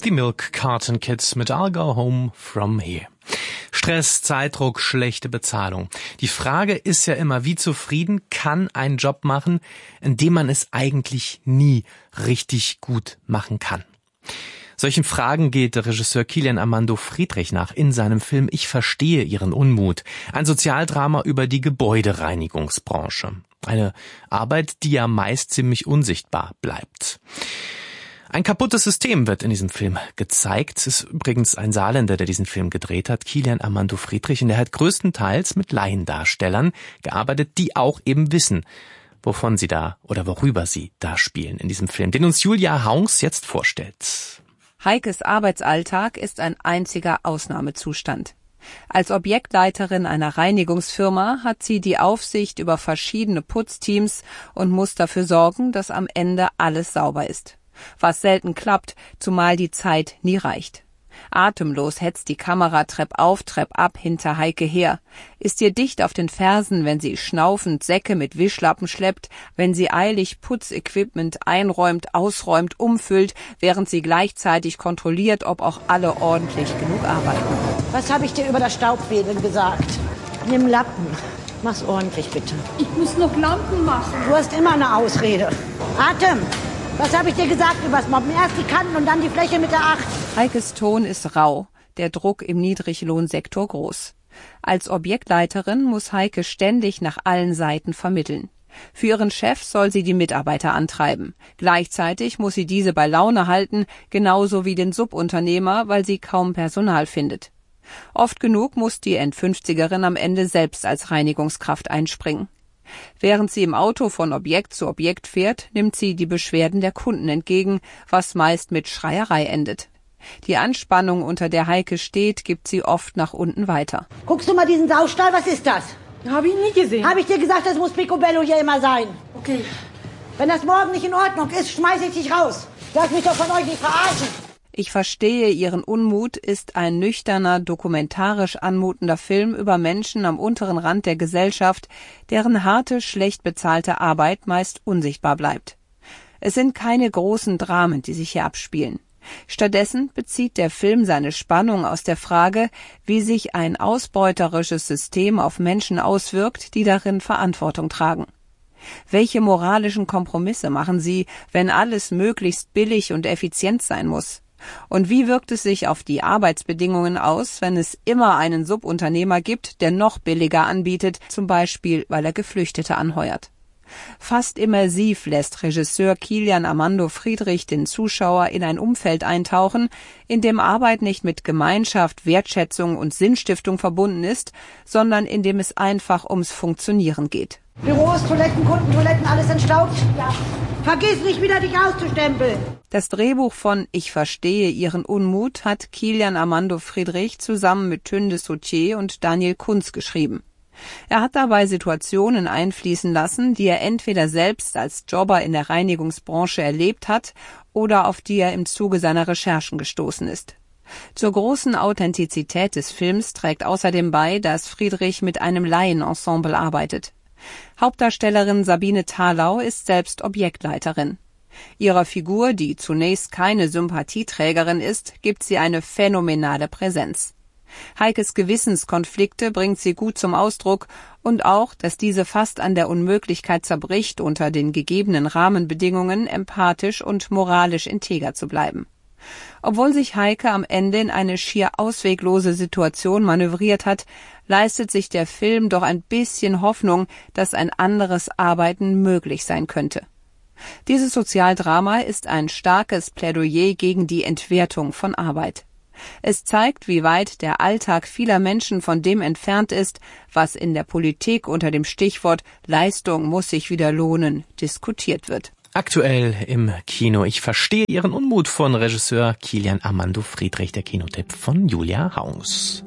Die Milk Carton Kids mit I'll Go Home From Here. Stress, Zeitdruck, schlechte Bezahlung. Die Frage ist ja immer, wie zufrieden kann ein Job machen, in dem man es eigentlich nie richtig gut machen kann? Solchen Fragen geht Regisseur Kilian Armando Friedrich nach in seinem Film Ich verstehe Ihren Unmut. Ein Sozialdrama über die Gebäudereinigungsbranche. Eine Arbeit, die ja meist ziemlich unsichtbar bleibt. Ein kaputtes System wird in diesem Film gezeigt. Es ist übrigens ein Saarländer, der diesen Film gedreht hat, Kilian Armando Friedrich, und der hat größtenteils mit Laiendarstellern gearbeitet, die auch eben wissen, wovon sie da oder worüber sie da spielen in diesem Film, den uns Julia Haungs jetzt vorstellt. Heikes Arbeitsalltag ist ein einziger Ausnahmezustand. Als Objektleiterin einer Reinigungsfirma hat sie die Aufsicht über verschiedene Putzteams und muss dafür sorgen, dass am Ende alles sauber ist. Was selten klappt, zumal die Zeit nie reicht. Atemlos hetzt die Kamera Trepp auf, Trepp ab hinter Heike her, ist ihr dicht auf den Fersen, wenn sie schnaufend Säcke mit Wischlappen schleppt, wenn sie eilig Putzequipment einräumt, ausräumt, umfüllt, während sie gleichzeitig kontrolliert, ob auch alle ordentlich genug arbeiten. Was habe ich dir über das Staubwedeln gesagt? Nimm Lappen. Mach's ordentlich, bitte. Ich muss noch Lampen machen. Du hast immer eine Ausrede. Atem! Was habe ich dir gesagt übers Mobben? Erst die Kanten und dann die Fläche mit der 8. Heikes Ton ist rau, der Druck im Niedriglohnsektor groß. Als Objektleiterin muss Heike ständig nach allen Seiten vermitteln. Für ihren Chef soll sie die Mitarbeiter antreiben. Gleichzeitig muss sie diese bei Laune halten, genauso wie den Subunternehmer, weil sie kaum Personal findet. Oft genug muss die End-50erin am Ende selbst als Reinigungskraft einspringen. Während sie im Auto von Objekt zu Objekt fährt, nimmt sie die Beschwerden der Kunden entgegen, was meist mit Schreierei endet. Die Anspannung, unter der Heike steht, gibt sie oft nach unten weiter. Guckst du mal diesen Saustall? Was ist das? Habe ich nie gesehen. Habe ich dir gesagt, das muss Picobello hier immer sein. Okay. Wenn das morgen nicht in Ordnung ist, schmeiße ich dich raus. Lass mich doch von euch nicht verarschen. Ich verstehe Ihren Unmut ist ein nüchterner, dokumentarisch anmutender Film über Menschen am unteren Rand der Gesellschaft, deren harte, schlecht bezahlte Arbeit meist unsichtbar bleibt. Es sind keine großen Dramen, die sich hier abspielen. Stattdessen bezieht der Film seine Spannung aus der Frage, wie sich ein ausbeuterisches System auf Menschen auswirkt, die darin Verantwortung tragen. Welche moralischen Kompromisse machen sie, wenn alles möglichst billig und effizient sein muss? Und wie wirkt es sich auf die Arbeitsbedingungen aus, wenn es immer einen Subunternehmer gibt, der noch billiger anbietet, zum Beispiel, weil er Geflüchtete anheuert? Fast immersiv lässt Regisseur Kilian Armando Friedrich den Zuschauer in ein Umfeld eintauchen, in dem Arbeit nicht mit Gemeinschaft, Wertschätzung und Sinnstiftung verbunden ist, sondern in dem es einfach ums Funktionieren geht. Büros, Toiletten, Kundentoiletten, alles entstaubt? Ja. Vergiss nicht wieder, dich auszustempeln. Das Drehbuch von Ich verstehe Ihren Unmut hat Kilian Armando Friedrich zusammen mit Tünde Sautier und Daniel Kunz geschrieben. Er hat dabei Situationen einfließen lassen, die er entweder selbst als Jobber in der Reinigungsbranche erlebt hat oder auf die er im Zuge seiner Recherchen gestoßen ist. Zur großen Authentizität des Films trägt außerdem bei, dass Friedrich mit einem Laienensemble arbeitet. Hauptdarstellerin Sabine Thalau ist selbst Objektleiterin. Ihrer Figur, die zunächst keine Sympathieträgerin ist, gibt sie eine phänomenale Präsenz. Heikes Gewissenskonflikte bringt sie gut zum Ausdruck und auch, dass diese fast an der Unmöglichkeit zerbricht, unter den gegebenen Rahmenbedingungen empathisch und moralisch integer zu bleiben. Obwohl sich Heike am Ende in eine schier ausweglose Situation manövriert hat, leistet sich der Film doch ein bisschen Hoffnung, dass ein anderes Arbeiten möglich sein könnte. Dieses Sozialdrama ist ein starkes Plädoyer gegen die Entwertung von Arbeit. Es zeigt, wie weit der Alltag vieler Menschen von dem entfernt ist, was in der Politik unter dem Stichwort Leistung muss sich wieder lohnen diskutiert wird. Aktuell im Kino Ich verstehe Ihren Unmut von Regisseur Kilian Armando Friedrich, der Kinotipp von Julia Haungs.